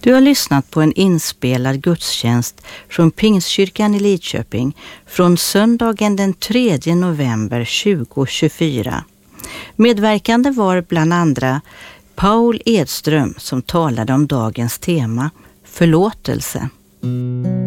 Du har lyssnat på en inspelad gudstjänst från Pingstkyrkan i Lidköping från söndagen den 3 november 2024. Medverkande var bland andra Paul Edström som talade om dagens tema, förlåtelse.